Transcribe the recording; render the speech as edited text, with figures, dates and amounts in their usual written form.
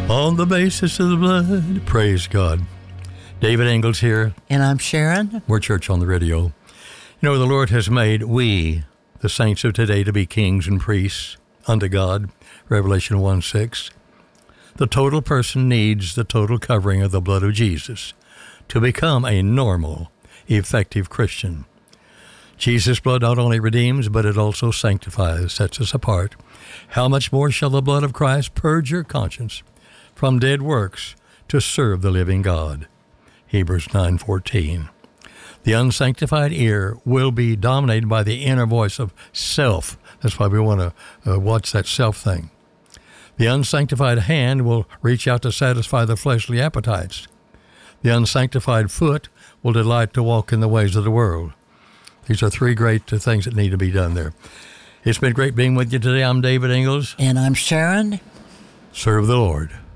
On the basis of the blood, praise God. David Ingalls here. And I'm Sharon. We're Church on the Radio. You know, the Lord has made we, the saints of today, to be kings and priests unto God, Revelation 1:6. The total person needs the total covering of the blood of Jesus to become a normal, effective Christian. Jesus' blood not only redeems, but it also sanctifies, sets us apart. How much more shall the blood of Christ purge your conscience from dead works to serve the living God? Hebrews 9:14. The unsanctified ear will be dominated by the inner voice of self. That's why we want to watch that self thing. The unsanctified hand will reach out to satisfy the fleshly appetites. The unsanctified foot will delight to walk in the ways of the world. These are three great things that need to be done there. It's been great being with you today. I'm David Ingalls. And I'm Sharon. Serve the Lord.